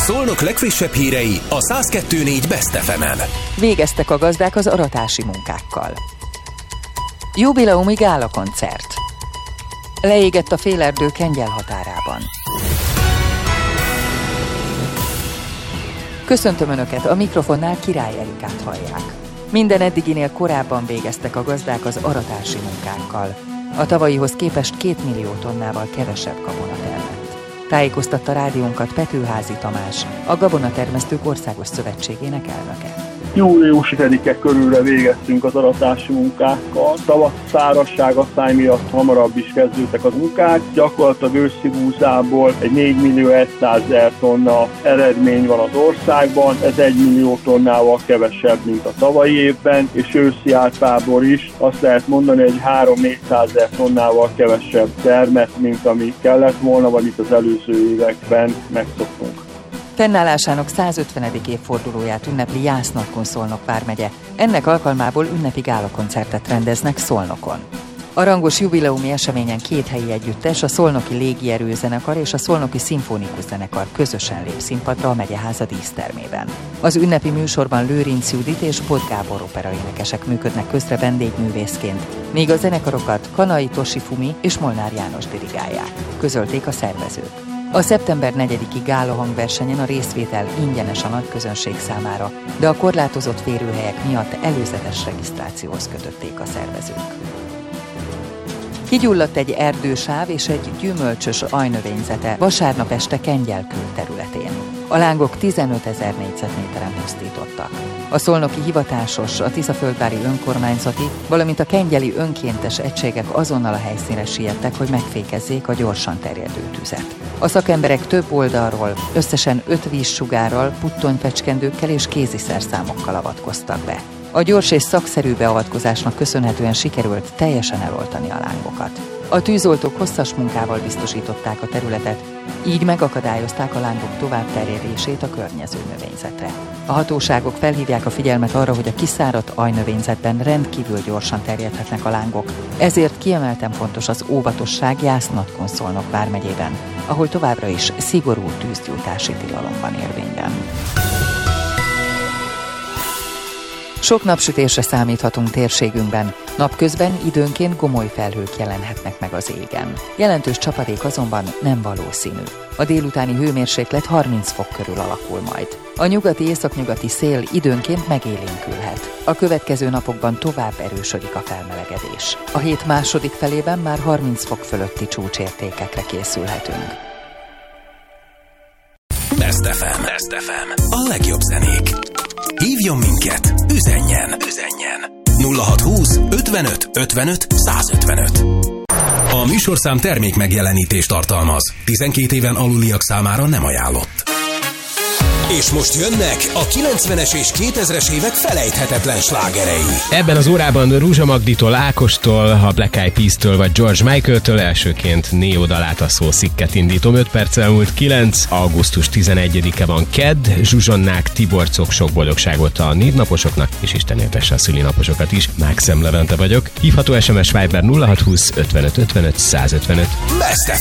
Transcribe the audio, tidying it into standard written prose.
Szolnok legfrissebb hírei a 102.4 Best FM-en. Végeztek a gazdák az aratási munkákkal. Jubileumi gálakoncert. Leégett a félerdő Kengyel határában. Köszöntöm Önöket, a mikrofonnál Király Erikát hallják. Minden eddiginél korábban végeztek a gazdák az aratási munkákkal. A tavalyihoz képest 2 millió tonnával kevesebb gabona termett. Tájékoztatta rádiónkat Petőházy Tamás, a Gabonatermesztők Országos Szövetségének elnöke. Július 10-e körülre végeztünk az aratási munkákkal. Tavasz szárazságasztály miatt hamarabb is kezdődtek az munkák. Gyakorlatilag őszi búzából egy 4.100.000 tonna eredmény van az országban. Ez 1 millió tonnával kevesebb, mint a tavalyi évben, és őszi átvából is azt lehet mondani, hogy 3.400.000 tonnával kevesebb termet, mint ami kellett volna, vagy itt az előző években megszoktunk. Fennállásának 150. évfordulóját ünnepli Jász-Nagykun Szolnok vármegye. Ennek alkalmából ünnepi gálakoncertet rendeznek Szolnokon. A rangos jubileumi eseményen 2 helyi együttes, a Szolnoki Légierőzenekar és a Szolnoki Szimfonikus Zenekar közösen lép színpadra a megyeháza dísztermében. Az ünnepi műsorban Lőrinc Judit és Bot Gábor operaénekesek működnek közre vendégművészként, míg a zenekarokat Kanai Tosifumi és Molnár János dirigálják, közölték a szervezők. A szeptember 4-i gála hangversenyen a részvétel ingyenes a nagy közönség számára, de a korlátozott férőhelyek miatt előzetes regisztrációhoz kötötték a szervezők. Kigyulladt egy erdősáv és egy gyümölcsös ajnövényzete vasárnap este Kengyel külterületén. A lángok 15 000 négyzetméteren pusztítottak. A szolnoki hivatásos, a Tiszaföldvári önkormányzati, valamint a kengyeli önkéntes egységek azonnal a helyszínre siettek, hogy megfékezzék a gyorsan terjedő tüzet. A szakemberek több oldalról, összesen 5 vízsugárral, puttonyfecskendőkkel és kéziszerszámokkal avatkoztak be. A gyors és szakszerű beavatkozásnak köszönhetően sikerült teljesen eloltani a lángokat. A tűzoltók hosszas munkával biztosították a területet, így megakadályozták a lángok továbbterjedését a környező növényzetre. A hatóságok felhívják a figyelmet arra, hogy a kiszáradt ajnövényzetben rendkívül gyorsan terjedhetnek a lángok, ezért kiemelten fontos az óvatosság Jász-Nagykun Szolnok vármegyében, ahol továbbra is szigorú tűzgyújtási tilalom van érvényben. Sok napsütésre számíthatunk térségünkben, napközben időnként gomoly felhők jelenhetnek meg az égen. Jelentős csapadék azonban nem valószínű. A délutáni hőmérséklet 30 fok körül alakul majd. A nyugati-északnyugati szél időnként megélénkülhet. A következő napokban tovább erősödik a felmelegedés. A hét második felében már 30 fok fölötti csúcsértékekre készülhetünk. Best FM. A legjobb zenék. Hívjon minket, üzenjen. 0620 55 55 155. A műsorszám termék megjelenítést tartalmaz. 12 éven aluliak számára nem ajánlott. És most jönnek a 90-es és 2000-es évek felejthetetlen slágerei. Ebben az órában Rúzsa Magditól, Ákostól, a Black Eyed Peas-től vagy George Michael-től elsőként Neo dalát, a Soul Sick-et indítom. 5 perc elmúlt 9, augusztus 11-e van kedd, Zsuzsonnák, Tiborcok, sok boldogságot a névnaposoknak, és Isten éltesse a szülinaposokat is. Mákszem Levente vagyok. Hívható SMS Viber 0620 55 55 155. Best